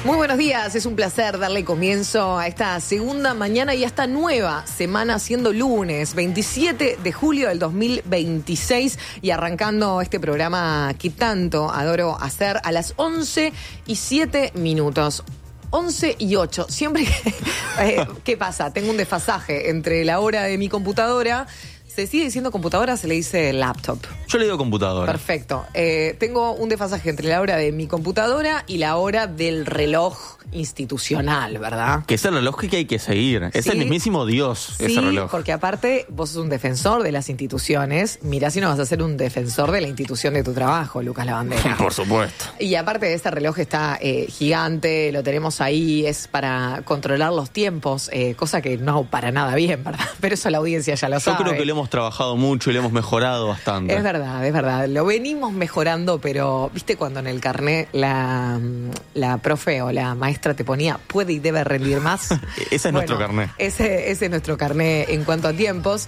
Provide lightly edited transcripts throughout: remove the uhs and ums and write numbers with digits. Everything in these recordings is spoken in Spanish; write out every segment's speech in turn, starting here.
Muy buenos días, es un placer darle comienzo a esta segunda mañana y a esta nueva semana, siendo lunes 27 de julio del 2026 y arrancando este programa que tanto adoro hacer a las 11:07. 11:08. Siempre que... ¿qué pasa? Tengo un desfasaje entre la hora de mi computadora. ¿Se sigue diciendo computadora? Se le dice laptop. Yo le digo computadora. Perfecto. Tengo un desfasaje entre la hora de mi computadora y la hora del reloj institucional, ¿verdad? Que es el reloj que hay que seguir. Es el mismísimo Dios, sí, ese reloj. Porque aparte vos sos un defensor de las instituciones. Mirá si no vas a ser un defensor de la institución de tu trabajo, Lucas Lavandera. Por supuesto. Y aparte de este reloj está gigante, lo tenemos ahí, es para controlar los tiempos, cosa que no para nada bien, ¿verdad? Pero eso la audiencia ya lo sabe. Yo creo que lo hemos trabajado mucho y lo hemos mejorado bastante. Es verdad. Lo venimos mejorando, pero ¿viste cuando en el carnet la profe o la maestra te ponía puede y debe rendir más? Ese es nuestro carnet. Ese es nuestro carnet en cuanto a tiempos.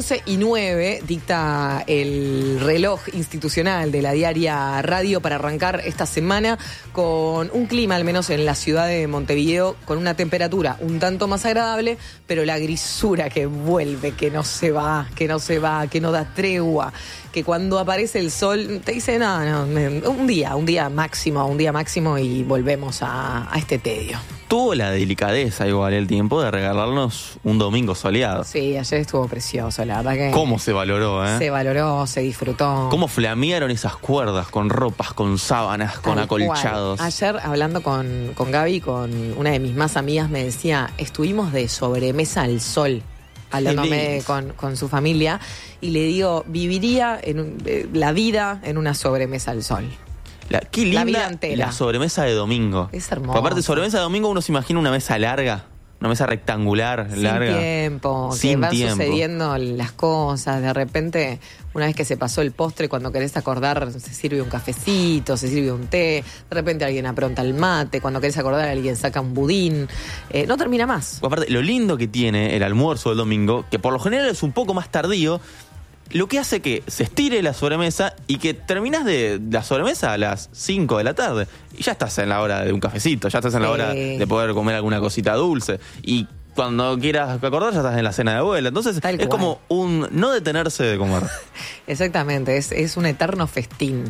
11:09 dicta el reloj institucional de la diaria Radio para arrancar esta semana con un clima, al menos en la ciudad de Montevideo, con una temperatura un tanto más agradable, pero la grisura que vuelve, que no se va, que no da tregua, que cuando aparece el sol te dice, no, un día máximo y volvemos a este tedio. Tuvo la delicadeza igual el tiempo de regalarnos un domingo soleado. Sí, ayer estuvo precioso, la verdad que... ¿Cómo se valoró, Se valoró, se disfrutó. ¿Cómo flamearon esas cuerdas con ropas, con sábanas, con acolchados? Ayer hablando con Gaby, con una de mis más amigas, me decía, estuvimos de sobremesa al sol, hablándome con su familia, y le digo, viviría la vida en una sobremesa al sol. Qué linda la vida entera. La sobremesa de domingo. Es hermoso. Porque aparte, sobremesa de domingo uno se imagina una mesa larga, una mesa rectangular, larga. Sin tiempo, que van sucediendo las cosas. De repente, una vez que se pasó el postre, cuando querés acordar, se sirve un cafecito, se sirve un té. De repente alguien apronta el mate. Cuando querés acordar, alguien saca un budín. No termina más. Aparte, lo lindo que tiene el almuerzo del domingo, que por lo general es un poco más tardío, lo que hace que se estire la sobremesa y que terminás de la sobremesa a las 5 de la tarde. Y ya estás en la hora de un cafecito, ya estás en la hora de poder comer alguna cosita dulce. Y cuando quieras acordar ya estás en la cena de vuelta. Entonces es como un no detenerse de comer. Exactamente, es un eterno festín.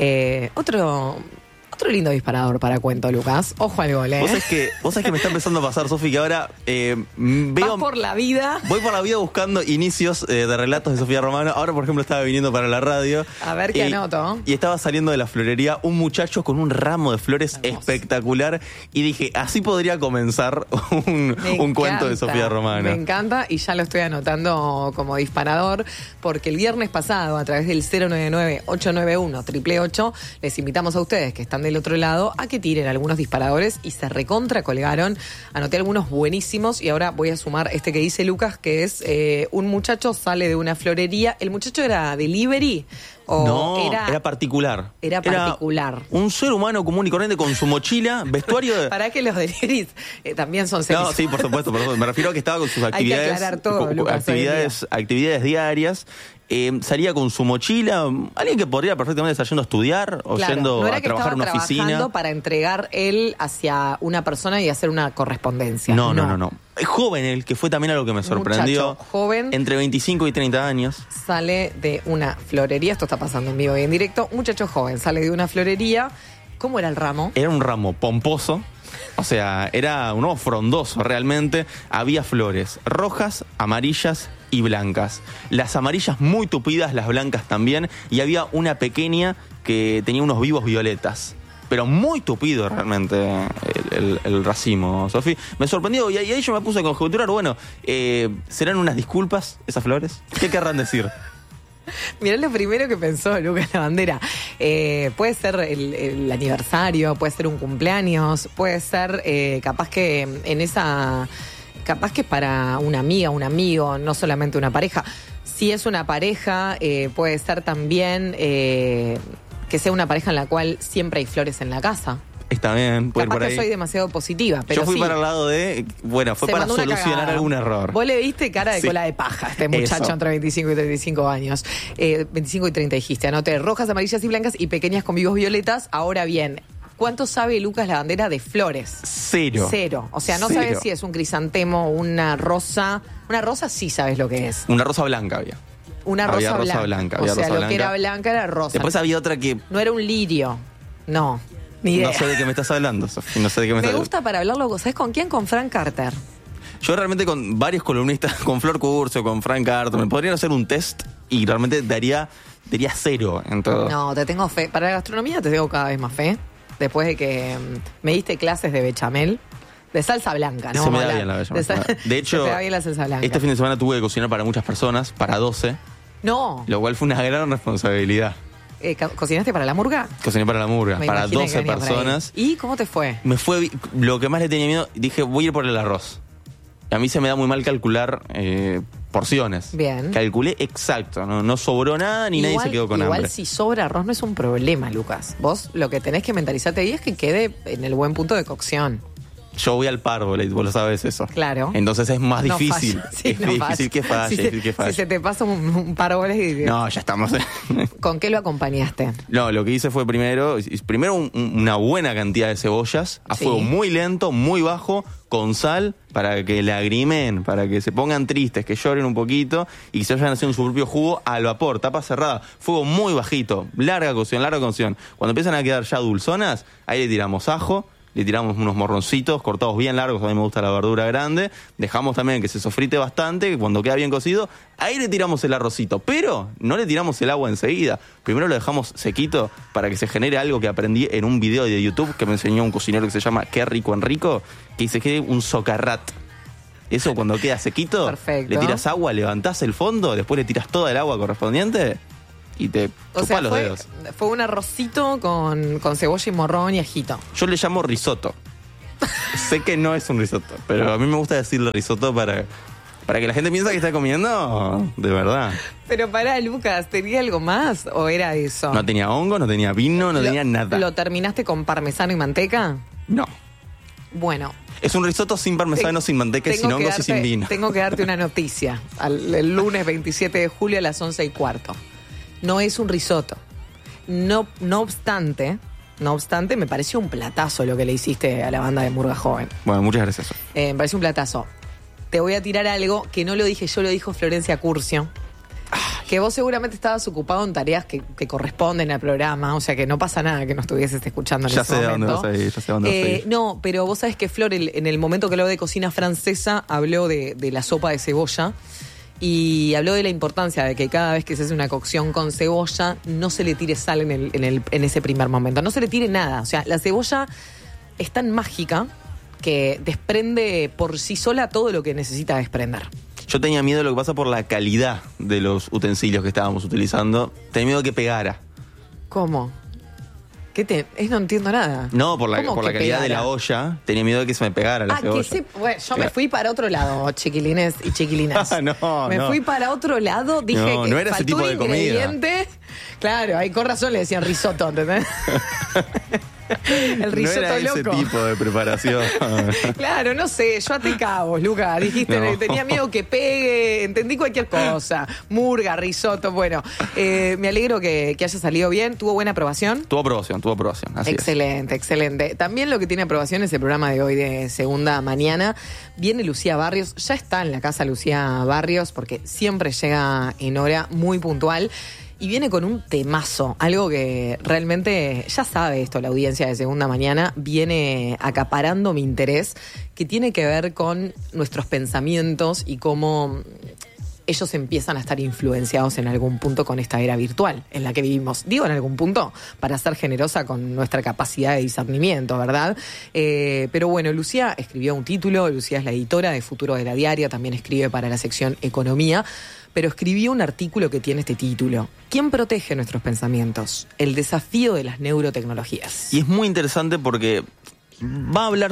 Otro lindo disparador para cuento, Lucas. Ojo al gol, Vos sabés que me está empezando a pasar, Sofi, que ahora veo... Vas por la vida. Voy por la vida buscando inicios de relatos de Sofía Romano. Ahora, por ejemplo, estaba viniendo para la radio. A ver qué anoto. Y estaba saliendo de la florería un muchacho con un ramo de flores espectacular. Y dije, así podría comenzar un cuento de Sofía Romano. Me encanta y ya lo estoy anotando como disparador, porque el viernes pasado, a través del 099-891-888, les invitamos a ustedes que están del otro lado a que tiren algunos disparadores y se recontra colgaron. Anoté algunos buenísimos y ahora voy a sumar este que dice Lucas, que es un muchacho sale de una florería. ¿El muchacho era delivery? Era particular. Era particular. Un ser humano común y corriente con su mochila, vestuario de... Para que los deliveries también son seres. No, sí, por supuesto. Me refiero a que estaba con sus actividades. Hay que aclarar todo, Lucas, actividades diarias. Salía con su mochila, alguien que podría perfectamente estar yendo a estudiar o yendo a trabajar en una oficina. No era que estaba trabajando para entregar él hacia una persona y hacer una correspondencia. No. Es joven él, que fue también algo que me sorprendió. Muchacho joven. Entre 25 y 30 años. Sale de una florería, esto está pasando en vivo y en directo. Un muchacho joven sale de una florería. ¿Cómo era el ramo? Era un ramo pomposo. O sea, era un ramo frondoso realmente. Había flores rojas, amarillas y blancas. Las amarillas muy tupidas, las blancas también. Y había una pequeña que tenía unos vivos violetas. Pero muy tupido realmente el racimo, Sofi. Me sorprendió y ahí yo me puse a conjeturar, bueno, ¿serán unas disculpas esas flores? ¿Qué querrán decir? Mirá lo primero que pensó Lucas Lavandera. Puede ser el aniversario, puede ser un cumpleaños, puede ser capaz que es para una amiga, un amigo, no solamente una pareja. Si es una pareja, puede ser también que sea una pareja en la cual siempre hay flores en la casa. Está bien, puede ir por ahí. Capaz que soy demasiado positiva, pero yo fui para el lado de, fue para solucionar algún error. Vos le viste cara de cola de paja a este muchacho entre 25 y 35 años. 25 y 30 dijiste, anoté rojas, amarillas y blancas y pequeñas con vivos violetas. Ahora bien, ¿Cuánto sabe Lucas Lavandera de flores? Cero. O sea, no Cero. sabes si es un crisantemo, una rosa. Una rosa sí sabes lo que es. Una rosa blanca había. Una Había rosa rosa blanca. blanca, O había sea, rosa lo blanca. que era blanca era rosa. Después había otra que No era un lirio. No, ni idea. no sé de qué me estás hablando, Sofi. No sé de qué me Me estás gusta para hablarlo, ¿sabes con quién? Con Frank Carter. Yo realmente con varios columnistas, con Flor Curcio, con Frank Carter, me podrían hacer un test y realmente daría 0 en todo. No, te tengo fe. Para la gastronomía te tengo cada vez más fe. Después de que me diste clases de bechamel. De salsa blanca, ¿no? Se me Vamos a da bien la hablar. bechamel. De hecho, se te da bien la salsa blanca. este fin de semana tuve que cocinar para muchas personas, para 12, No. lo cual fue una gran responsabilidad. ¿Cocinaste para la murga? Cociné para la murga, Me para imaginé que 12 venía por ahí. personas. ¿Y cómo te fue? Me fue lo que más le tenía miedo, dije, voy a ir por el arroz. Y a mí se me da muy mal calcular porciones. Bien. Calculé exacto, no sobró nada ni nadie se quedó con igual hambre. si sobra arroz no es un problema, Lucas. Vos lo que tenés que mentalizarte ahí es que quede en el buen punto de cocción. Yo voy al parvo, vos lo sabes eso. Claro. Entonces es más No difícil. falla. Sí, es no difícil falla. que falle, Si difícil que falle. si se te pasa un par de bolas y... No, ya estamos. ¿Con qué lo acompañaste? No, lo que hice fue primero una buena cantidad de cebollas a Sí. fuego muy lento, muy bajo, con sal, para que lagrimen, para que se pongan tristes, que lloren un poquito y que se vayan haciendo su propio jugo al vapor, tapa cerrada, fuego muy bajito, larga cocción. Cuando empiezan a quedar ya dulzonas, ahí le tiramos ajo, le tiramos unos morroncitos cortados bien largos, a mí me gusta la verdura grande, dejamos también que se sofrite bastante, que cuando queda bien cocido, ahí le tiramos el arrocito, pero no le tiramos el agua enseguida, primero lo dejamos sequito para que se genere algo que aprendí en un video de YouTube que me enseñó un cocinero que se llama Qué Rico Enrico, que se quede un socarrat. Eso cuando queda sequito, Perfecto. le tiras agua, levantás el fondo, después le tiras toda el agua correspondiente y te O chupás sea, los dedos. fue un arrocito con cebolla y morrón y ajito. Yo le llamo risotto. Sé que no es un risotto, pero a mí me gusta decirle risotto para que la gente piense que está comiendo de verdad. Pero pará, Lucas, ¿tenía algo más o era eso? No tenía hongo, no tenía vino, no tenía nada. ¿Lo terminaste con parmesano y manteca? No. Bueno. Es un risotto sin parmesano, sin manteca y sin hongos y sin vino. Tengo que darte una noticia. El lunes 27 de julio a las 11:15. No es un risotto. No obstante, me pareció un platazo lo que le hiciste a la banda de Murga Joven. Bueno, muchas gracias. Me pareció un platazo. Te voy a tirar algo que no lo dije yo, lo dijo Florencia Curcio. Que vos seguramente estabas ocupado en tareas que corresponden al programa, o sea que no pasa nada que no estuvieses escuchando en Ya ese sé de momento. dónde vas a ir, ya sé de dónde vas a ir. No, pero vos sabés que Flor, en el momento que habló de cocina francesa, habló de la sopa de cebolla y habló de la importancia de que cada vez que se hace una cocción con cebolla no se le tire sal en ese primer momento, no se le tire nada. O sea, la cebolla es tan mágica que desprende por sí sola todo lo que necesita desprender. Yo tenía miedo de lo que pasa por la calidad de los utensilios que estábamos utilizando. Tenía miedo de que pegara. ¿Cómo? No entiendo nada. No, por la ¿Cómo que calidad de pegara? la olla. Tenía miedo de que se me pegara la cebolla. Bueno, yo me fui para otro lado, chiquilines y chiquilinas. Me fui para otro lado, dije No, que no era ese faltó tipo un de comida. ingrediente. Claro, ahí con razón le decían risotto, ¿entendés? El risotto no era loco. ese tipo de preparación. Claro, no sé, yo até cabos, Lucas. Dijiste, No. tenía miedo que pegue, entendí cualquier cosa. Murga, risotto, bueno. Me alegro que haya salido bien. ¿Tuvo buena aprobación? Tuvo aprobación. Así Excelente, excelente. También lo que tiene aprobación es el programa de hoy de Segunda Mañana. Viene Lucía Barrios, ya está en la casa Lucía Barrios, porque siempre llega en hora, muy puntual. Y viene con un temazo, algo que realmente ya sabe esto la audiencia de Segunda Mañana, viene acaparando mi interés, que tiene que ver con nuestros pensamientos y cómo ellos empiezan a estar influenciados en algún punto con esta era virtual en la que vivimos. Digo en algún punto para ser generosa con nuestra capacidad de discernimiento, ¿verdad? Pero bueno, Lucía escribió un título, Lucía es la editora de Futuro de la Diaria, también escribe para la sección Economía, pero escribió un artículo que tiene este título: ¿Quién protege nuestros pensamientos? El desafío de las neurotecnologías. Y es muy interesante porque va a hablar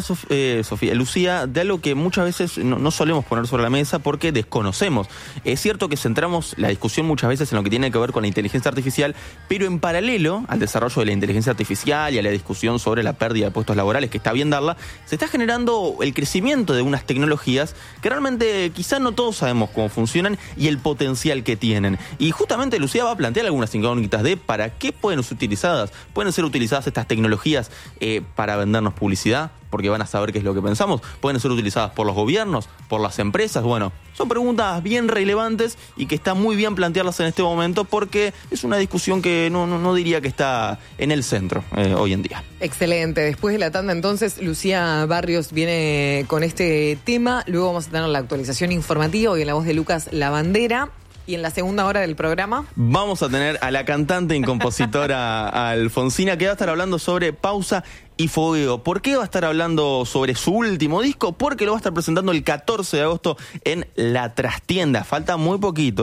Lucía de algo que muchas veces no solemos poner sobre la mesa porque desconocemos. Es cierto que centramos la discusión muchas veces en lo que tiene que ver con la inteligencia artificial, pero en paralelo al desarrollo de la inteligencia artificial y a la discusión sobre la pérdida de puestos laborales, que está bien darla, se está generando el crecimiento de unas tecnologías que realmente quizás no todos sabemos cómo funcionan y el potencial que tienen. Y justamente Lucía va a plantear algunas incógnitas de para qué pueden ser utilizadas. Pueden ser utilizadas estas tecnologías para vendernos publicidad, porque van a saber qué es lo que pensamos. Pueden ser utilizadas por los gobiernos, por las empresas. Bueno, son preguntas bien relevantes y que está muy bien plantearlas en este momento porque es una discusión que no diría que está en el centro hoy en día. Excelente. Después de la tanda, entonces, Lucía Barrios viene con este tema. Luego vamos a tener la actualización informativa hoy en la voz de Lucas Lavandera. Y en la segunda hora del programa vamos a tener a la cantante y compositora Alfonsina, que va a estar hablando sobre Pausa y Fogueo. ¿Por qué va a estar hablando sobre su último disco? Porque lo va a estar presentando el 14 de agosto en La Trastienda. Falta muy poquito,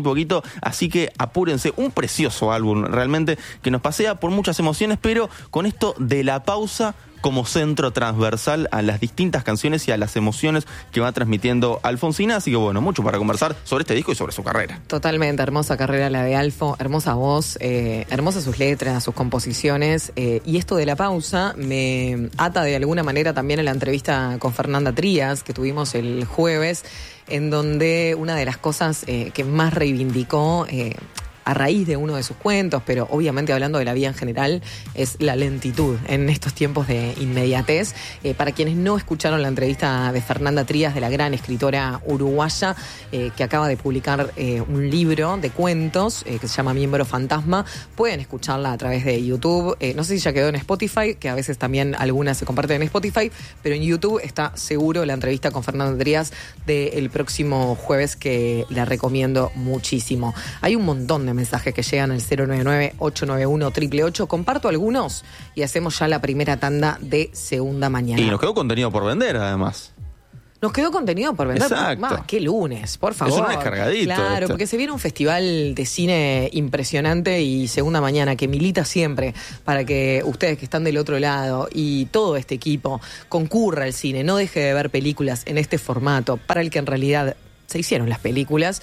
así que apúrense. Un precioso álbum, realmente, que nos pasea por muchas emociones, pero con esto de la pausa como centro transversal a las distintas canciones y a las emociones que va transmitiendo Alfonsina. Así que bueno, mucho para conversar sobre este disco y sobre su carrera. Totalmente, hermosa carrera la de Alfo, hermosa voz, hermosas sus letras, sus composiciones, y esto de la pausa me ata de alguna manera también a la entrevista con Fernanda Trías que tuvimos el jueves, en donde una de las cosas que más reivindicó a raíz de uno de sus cuentos, pero obviamente hablando de la vida en general, es la lentitud en estos tiempos de inmediatez. Para quienes no escucharon la entrevista de Fernanda Trías, de la gran escritora uruguaya, que acaba de publicar un libro de cuentos que se llama Miembro Fantasma, pueden escucharla a través de YouTube. No sé si ya quedó en Spotify, que a veces también algunas se comparten en Spotify, pero en YouTube está seguro la entrevista con Fernanda Trías del próximo jueves, que la recomiendo muchísimo. Hay un montón de mensajes que llegan al 099-891-888. Comparto algunos y hacemos ya la primera tanda de Segunda Mañana. Y nos quedó contenido por vender, además. Nos quedó contenido por vender. Exacto. ¡Qué lunes! Por favor. Es un descargadito. Claro, porque se viene un festival de cine impresionante y Segunda Mañana, que milita siempre para que ustedes que están del otro lado y todo este equipo concurra al cine, no deje de ver películas en este formato, para el que en realidad se hicieron las películas.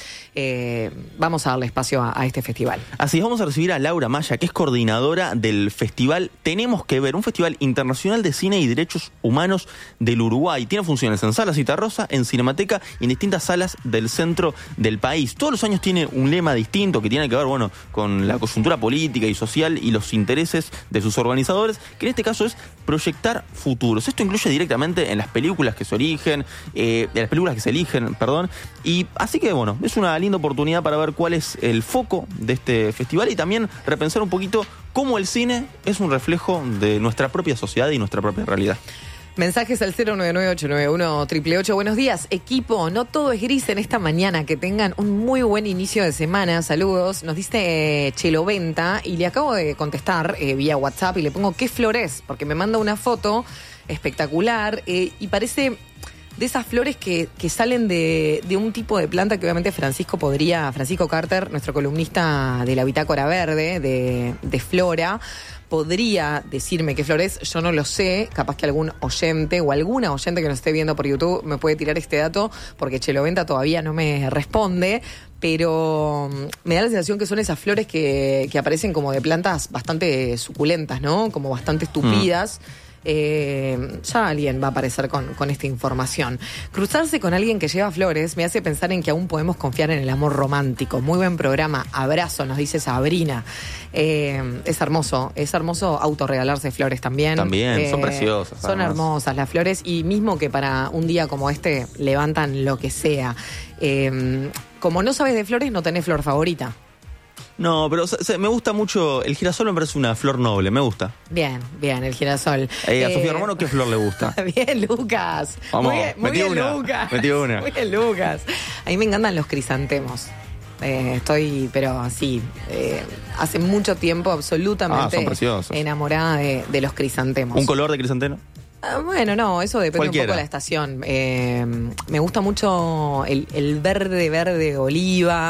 Vamos a darle espacio a este festival. Así es, vamos a recibir a Laura Maya, que es coordinadora del festival Tenemos que Ver, un festival internacional de cine y derechos humanos del Uruguay. Tiene funciones en Sala Citarrosa, en Cinemateca y en distintas salas del centro del país. Todos los años tiene un lema distinto que tiene que ver, bueno, con la coyuntura política y social y los intereses de sus organizadores, que en este caso es proyectar futuros. Esto incluye directamente en las películas que se eligen, y así que bueno, es una linda oportunidad para ver cuál es el foco de este festival y también repensar un poquito cómo el cine es un reflejo de nuestra propia sociedad y nuestra propia realidad. Mensajes al 099-891-888. Buenos días, equipo. No todo es gris en esta mañana. Que tengan un muy buen inicio de semana. Saludos. Nos dice Chelo Venta y le acabo de contestar vía WhatsApp y le pongo ¿qué flor es? Porque me manda una foto espectacular y parece de esas flores que salen de un tipo de planta que obviamente Francisco Carter, nuestro columnista de la Bitácora Verde, de Flora, podría decirme qué flor es. Yo no lo sé, capaz que algún oyente o alguna oyente que nos esté viendo por YouTube me puede tirar este dato, porque Chelo Venta todavía no me responde, pero me da la sensación que son esas flores que aparecen como de plantas bastante suculentas, ¿no? Como bastante tupidas. Ya alguien va a aparecer con esta información. Cruzarse con alguien que lleva flores me hace pensar en que aún podemos confiar en el amor romántico. Muy buen programa, abrazo, nos dice Sabrina. Es hermoso autorregalarse flores también. También, son preciosas. Son hermosas las flores y mismo que para un día como este levantan lo que sea. Como no sabes de flores, no tenés flor favorita. No, pero me gusta mucho. El girasol me parece una flor noble, me gusta. Bien, el girasol. A Sofía Romano, ¿qué flor le gusta? Bien, Lucas. Vamos, muy bien, Lucas. Metí una. Muy bien, Lucas. A mí me encantan los crisantemos. Estoy, pero así, hace mucho tiempo absolutamente enamorada de los crisantemos. ¿Un color de crisantemo? Bueno, no, eso depende un poco de la estación. Me gusta mucho el verde oliva.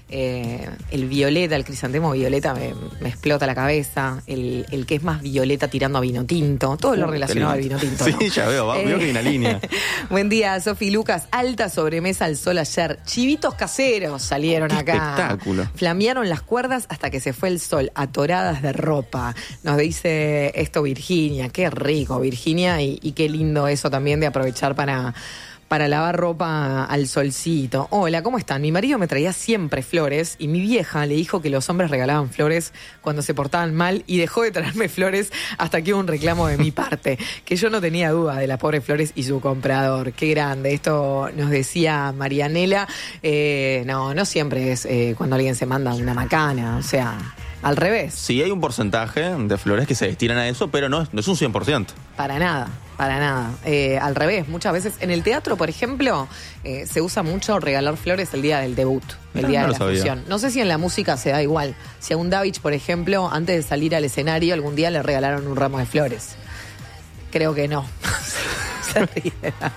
el violeta, el crisantemo violeta me explota la cabeza, el que es más violeta tirando a vino tinto, todo lo relacionado al vino tinto. Sí, ¿no? ya veo que hay una línea. Buen día, Sofi y Lucas. Alta sobremesa al sol ayer. Chivitos caseros salieron acá. Espectáculo. Flamearon las cuerdas hasta que se fue el sol, atoradas de ropa. Nos dice esto Virginia. Qué rico, Virginia, y qué lindo eso también de aprovechar para lavar ropa al solcito. Hola, ¿cómo están? Mi marido me traía siempre flores y mi vieja le dijo que los hombres regalaban flores cuando se portaban mal y dejó de traerme flores hasta que hubo un reclamo de mi parte, que yo no tenía duda de las pobres flores y su comprador. Qué grande. Esto nos decía Marianela. No siempre es cuando alguien se manda una macana, o sea, al revés. Sí, hay un porcentaje de flores que se destinan a eso, pero no es un 100%. Para nada. Al revés, muchas veces en el teatro, por ejemplo, se usa mucho regalar flores el día del debut, el día de la función. No sé si en la música se da igual. Si a un David, por ejemplo, antes de salir al escenario, algún día le regalaron un ramo de flores. Creo que no. Se ríe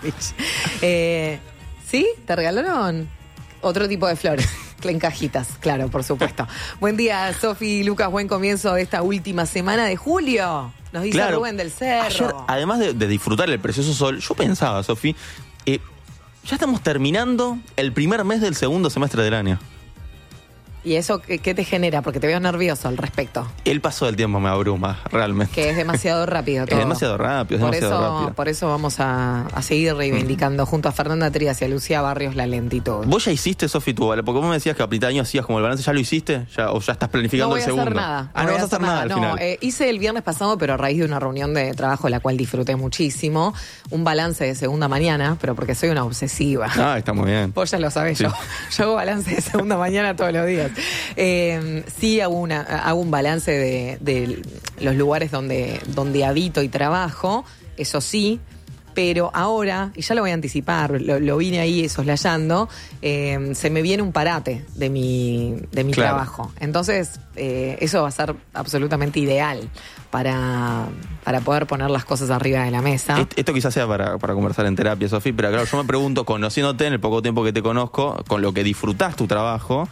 David. ¿Sí? ¿Te regalaron otro tipo de flores? En cajitas, claro, por supuesto. Buen día, Sofi y Lucas, buen comienzo de esta última semana de julio. Nos dice Rubén del Cerro. Ayer, además de disfrutar el precioso sol, yo pensaba, Sofi, ya estamos terminando el primer mes del segundo semestre del año. ¿Y eso qué te genera? Porque te veo nervioso al respecto. El paso del tiempo me abruma, realmente. Que es demasiado rápido todo. Es demasiado rápido. Por eso vamos a seguir reivindicando junto a Fernanda Trías y a Lucía Barrios la lentitud. ¿Vos ya hiciste, Sofi, tu balance? Porque vos me decías que a mitad de año hacías como el balance. ¿Ya lo hiciste? ¿O ya estás planificando el segundo? No voy a hacer nada. No vas a hacer nada al final. Hice el viernes pasado, pero a raíz de una reunión de trabajo, la cual disfruté muchísimo, un balance de segunda mañana, pero porque soy una obsesiva. Ah, está muy bien. Vos ya lo sabés, sí. Yo hago balance de segunda mañana todos los días. Sí hago un balance de los lugares donde habito y trabajo, eso sí, pero ahora, y ya lo voy a anticipar, lo vine ahí soslayando, se me viene un parate de mi trabajo. Entonces, eso va a ser absolutamente ideal para poder poner las cosas arriba de la mesa. Esto quizás sea para conversar en terapia, Sofi, pero claro, yo me pregunto, conociéndote en el poco tiempo que te conozco, con lo que disfrutás tu trabajo,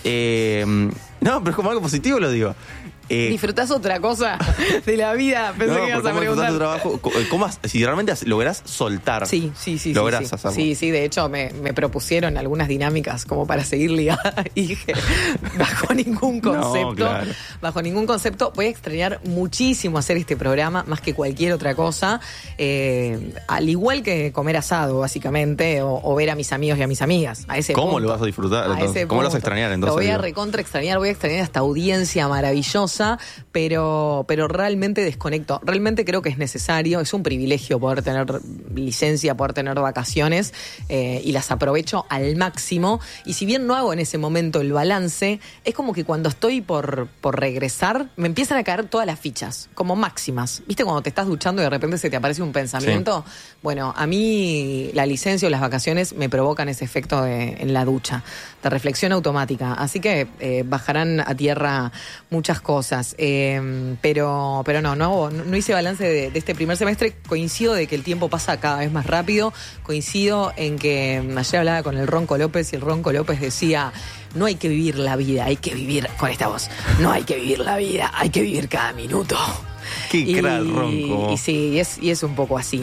no, pero es como algo positivo lo digo. ¿Disfrutás otra cosa de la vida? Pensé que ibas a preguntar. Tu trabajo, si realmente lográs soltar. Sí. Lográs hacerlo. Sí, de hecho me propusieron algunas dinámicas como para seguir ligada y dije, bajo ningún concepto, voy a extrañar muchísimo hacer este programa, más que cualquier otra cosa, al igual que comer asado, básicamente, o ver a mis amigos y a mis amigas. A ese ¿Cómo punto, lo vas a disfrutar? ¿Cómo lo vas a extrañar entonces? Lo voy a recontra extrañar, voy a extrañar esta audiencia maravillosa, pero realmente desconecto. Realmente creo que es necesario, es un privilegio poder tener licencia, poder tener vacaciones, y las aprovecho al máximo. Y si bien no hago en ese momento el balance, es como que cuando estoy por regresar, me empiezan a caer todas las fichas, como máximas. ¿Viste cuando te estás duchando y de repente se te aparece un pensamiento? Sí. Bueno, a mí la licencia o las vacaciones me provocan ese efecto en la ducha, de reflexión automática. Así que bajarán a tierra muchas cosas. Pero no hice balance de este primer semestre. Coincido de que el tiempo pasa cada vez más rápido. Coincido en que ayer hablaba con el Ronco López y el Ronco López decía: no hay que vivir la vida, hay que vivir, con esta voz, no hay que vivir la vida, hay que vivir cada minuto. Qué crack, Ronco. Y sí, es un poco así.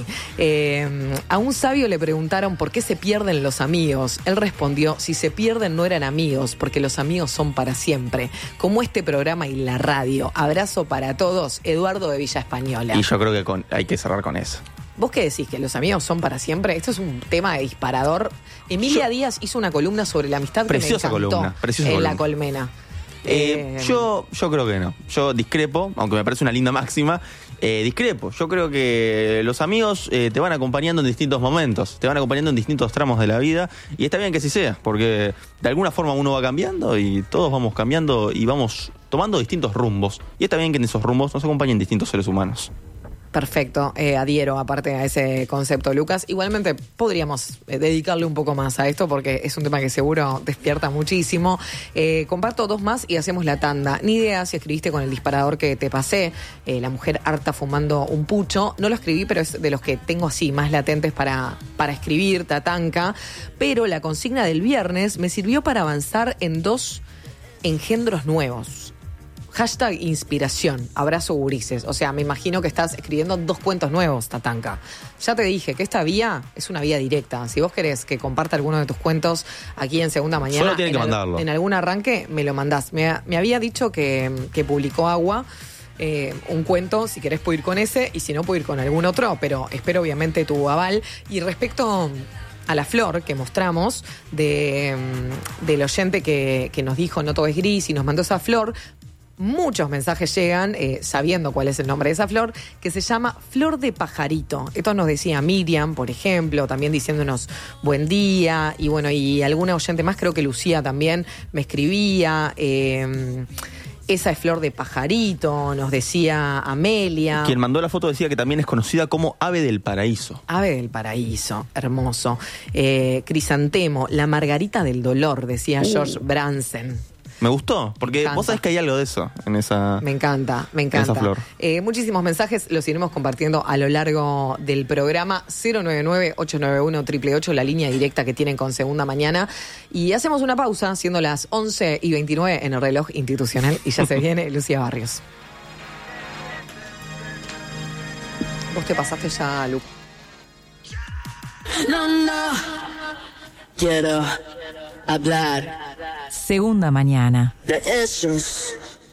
A un sabio le preguntaron por qué se pierden los amigos. Él respondió: si se pierden no eran amigos, porque los amigos son para siempre. Como este programa y la radio. Abrazo para todos, Eduardo de Villa Española. Y yo creo que hay que cerrar con eso. ¿Vos qué decís? ¿Que los amigos son para siempre? Esto es un tema de disparador. Emilia Díaz hizo una columna sobre la amistad preciosa que me encantó. Preciosa en columna. La Colmena. Yo creo que no. Yo discrepo, aunque me parece una linda máxima. Discrepo. Yo creo que los amigos te van acompañando en distintos momentos, te van acompañando en distintos tramos de la vida, y está bien que así sea, porque de alguna forma uno va cambiando y todos vamos cambiando y vamos tomando distintos rumbos. Y está bien que en esos rumbos nos acompañen distintos seres humanos. Perfecto, adhiero aparte a ese concepto, Lucas. Igualmente podríamos dedicarle un poco más a esto porque es un tema que seguro despierta muchísimo. Comparto 2 más y hacemos la tanda. Ni idea si escribiste con el disparador que te pasé, la mujer harta fumando un pucho. No lo escribí, pero es de los que tengo así más latentes para escribir, tatanca. Pero la consigna del viernes me sirvió para avanzar en 2 engendros nuevos. Hashtag inspiración, abrazo gurises. O sea, me imagino que estás escribiendo 2 cuentos nuevos, tatanca. Ya te dije que esta vía es una vía directa. Si vos querés que comparta alguno de tus cuentos aquí en Segunda Mañana, solo tienen que mandarlo. En algún arranque me lo mandás. Me había dicho que publicó Agua un cuento, si querés puedo ir con ese y si no puedo ir con algún otro, pero espero obviamente tu aval. Y respecto a la flor que mostramos del oyente que nos dijo no todo es gris y nos mandó esa flor, muchos mensajes llegan sabiendo cuál es el nombre de esa flor, que se llama flor de pajarito. Esto nos decía Miriam, por ejemplo, también diciéndonos buen día. Y bueno, y alguna oyente más, creo que Lucía también me escribía. Esa es flor de pajarito, nos decía Amelia. Quien mandó la foto decía que también es conocida como ave del paraíso. Ave del paraíso, hermoso. Crisantemo, la margarita del dolor, decía George Bransen. Me gustó, porque vos sabés que hay algo de eso en esa. Me encanta. Esa flor. Muchísimos mensajes los iremos compartiendo a lo largo del programa. 099-891-888, la línea directa que tienen con Segunda Mañana. Y hacemos una pausa, siendo las 11:29 en el reloj institucional. Y ya se viene Lucía Barrios. Vos te pasaste ya, Lu. No, quiero hablar. Segunda Mañana. De esos.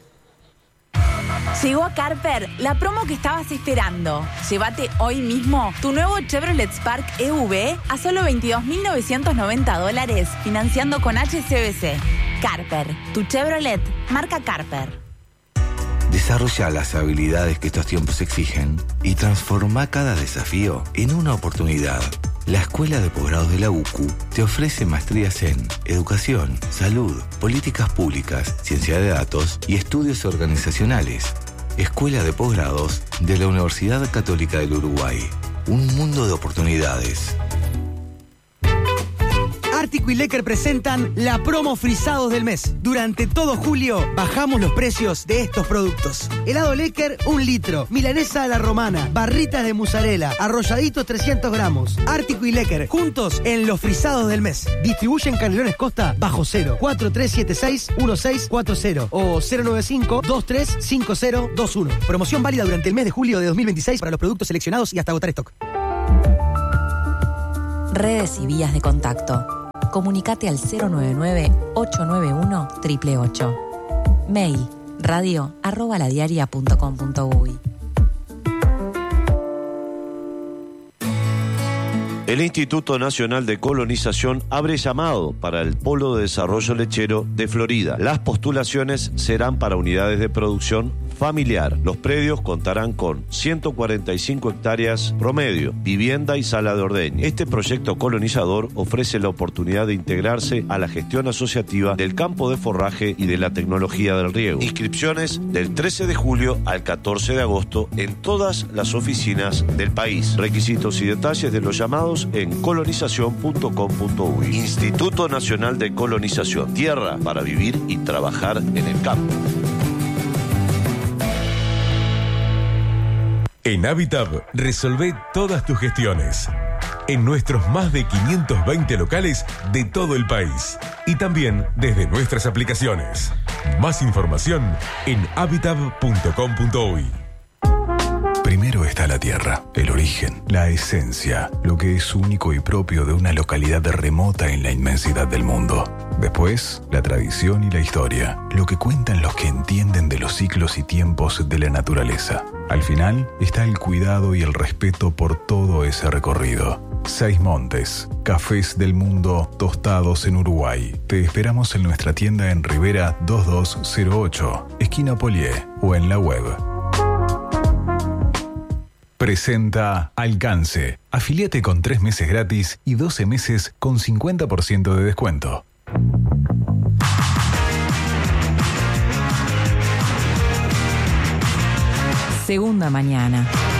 Llegó a Carper la promo que estabas esperando. Llévate hoy mismo tu nuevo Chevrolet Spark EV a solo $22,990 financiando con HSBC. Carper, tu Chevrolet, marca Carper. Desarrolla las habilidades que estos tiempos exigen y transforma cada desafío en una oportunidad. La Escuela de Posgrados de la UCU te ofrece maestrías en Educación, Salud, Políticas Públicas, Ciencia de Datos y Estudios Organizacionales. Escuela de Posgrados de la Universidad Católica del Uruguay. Un mundo de oportunidades. Ártico y Lecker presentan la promo Frisados del mes. Durante todo julio bajamos los precios de estos productos. Helado Lecker, 1 litro. Milanesa a la romana. Barritas de mozzarella. Arrolladitos 300 gramos. Ártico y Lecker, juntos en los Frisados del mes. Distribuyen Canelones Costa bajo cero. 4376-1640 o 095-235021. Promoción válida durante el mes de julio de 2026 para los productos seleccionados y hasta agotar stock. Redes y vías de contacto. Comunicate al 099-891-888. Mail radio@ladiaria.com.uy. El Instituto Nacional de Colonización abre llamado para el Polo de Desarrollo Lechero de Florida. Las postulaciones serán para unidades de producción familiar. Los predios contarán con 145 hectáreas promedio, vivienda y sala de ordeño. Este proyecto colonizador ofrece la oportunidad de integrarse a la gestión asociativa del campo de forraje y de la tecnología del riego. Inscripciones del 13 de julio al 14 de agosto en todas las oficinas del país. Requisitos y detalles de los llamados en colonización.com.uy. Instituto Nacional de Colonización. Tierra para vivir y trabajar en el campo. En Habitab, resolvé todas tus gestiones. En nuestros más de 520 locales de todo el país. Y también desde nuestras aplicaciones. Más información en habitab.com.uy. Primero está la tierra, el origen, la esencia, lo que es único y propio de una localidad remota en la inmensidad del mundo. Después, la tradición y la historia, lo que cuentan los que entienden de los ciclos y tiempos de la naturaleza. Al final está el cuidado y el respeto por todo ese recorrido. 6 Montes, cafés del mundo tostados en Uruguay. Te esperamos en nuestra tienda en Rivera 2208, esquina Polié, o en la web. Presenta Alcance. Afiliate con 3 meses gratis y 12 meses con 50% de descuento. Segunda Mañana.